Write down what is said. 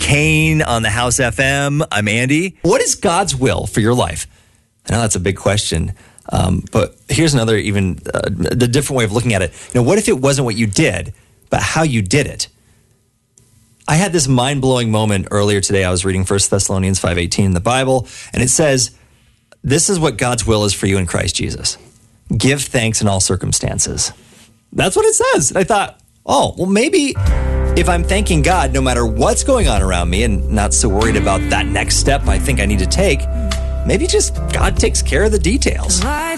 Kane on the House FM. I'm Andy. What is God's will for your life? I know that's a big question, but here's another the different way of looking at it. What if it wasn't what you did, but how you did it? I had this mind-blowing moment earlier today. I was reading 1 Thessalonians 5:18 in the Bible, and it says, this is what God's will is for you in Christ Jesus. Give thanks in all circumstances. That's what it says. And I thought, maybe if I'm thanking God no matter what's going on around me and not so worried about that next step I think I need to take, maybe just God takes care of the details.